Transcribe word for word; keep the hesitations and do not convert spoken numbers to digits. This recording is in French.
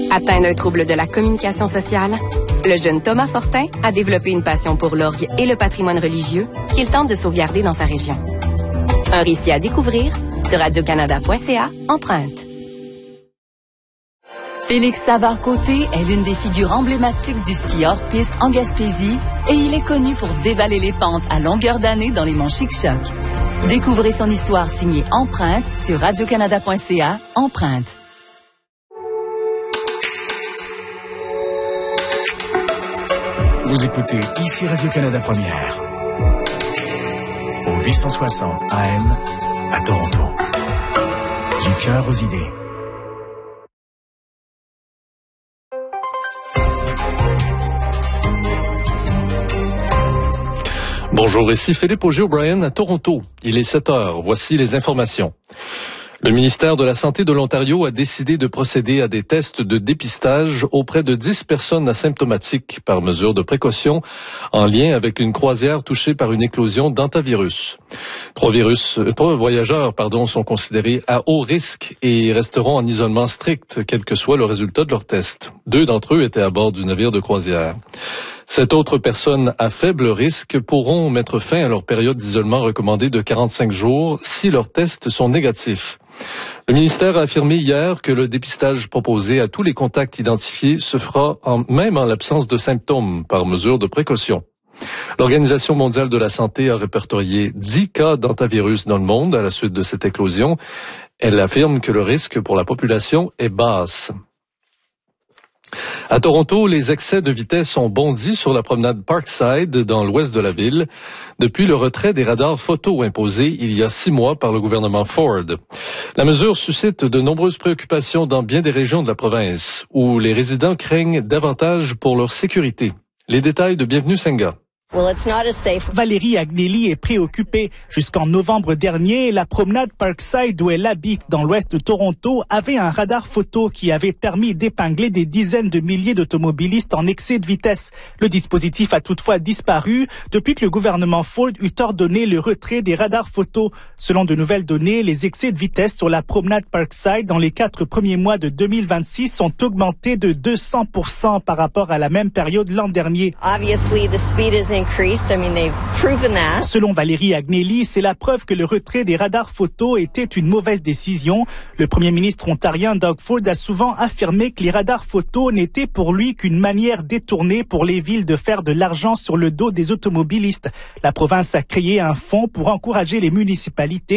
Atteint d'un trouble de la communication sociale, le jeune Thomas Fortin a développé une passion pour l'orgue et le patrimoine religieux qu'il tente de sauvegarder dans sa région. Un récit à découvrir sur radio canada point c a, empreinte. Félix Savard-Côté est l'une des figures emblématiques du ski hors-piste en Gaspésie et il est connu pour dévaler les pentes à longueur d'année dans les monts Chic-Choc. Découvrez son histoire signée Empreinte sur radio canada point c a, empreinte. Vous écoutez ici Radio-Canada Première, au huit cent soixante A M à Toronto. Du cœur aux idées. Bonjour, ici Philippe Auger-O'Brien à Toronto. Il est sept heures. Voici les informations. Le ministère de la Santé de l'Ontario a décidé de procéder à des tests de dépistage auprès de dix personnes asymptomatiques par mesure de précaution en lien avec une croisière touchée par une éclosion d'hantavirus. Trois virus, trois voyageurs, pardon, sont considérés à haut risque et resteront en isolement strict, quel que soit le résultat de leur test. Deux d'entre eux étaient à bord du navire de croisière. Sept autres personnes à faible risque pourront mettre fin à leur période d'isolement recommandée de quarante-cinq jours si leurs tests sont négatifs. Le ministère a affirmé hier que le dépistage proposé à tous les contacts identifiés se fera en, même en l'absence de symptômes par mesure de précaution. L'Organisation mondiale de la santé a répertorié dix cas d'hantavirus dans le monde à la suite de cette éclosion. Elle affirme que le risque pour la population est basse. À Toronto, les excès de vitesse ont bondi sur la promenade Parkside dans l'ouest de la ville depuis le retrait des radars photo imposés il y a six mois par le gouvernement Ford. La mesure suscite de nombreuses préoccupations dans bien des régions de la province où les résidents craignent davantage pour leur sécurité. Les détails de Bienvenue Senga. Well, it's not as safe. Valérie Agnelli est préoccupée. Jusqu'en novembre dernier, la promenade Parkside où elle habite dans l'ouest de Toronto avait un radar photo qui avait permis d'épingler des dizaines de milliers d'automobilistes en excès de vitesse. Le dispositif a toutefois disparu depuis que le gouvernement Ford eut ordonné le retrait des radars photo. Selon de nouvelles données, les excès de vitesse sur la promenade Parkside dans les quatre premiers mois de deux mille vingt-six ont augmenté de deux cents pour cent par rapport à la même période l'an dernier. Obviously, the speed is increased. I mean, they've proven that. Selon Valérie Agnelli, c'est la preuve que le retrait des radars photo était une mauvaise décision. Le premier ministre ontarien Doug Ford a souvent affirmé que les radars photo n'étaient pour lui qu'une manière détournée pour les villes de faire de l'argent sur le dos des automobilistes. La province a créé un fonds pour encourager les municipalités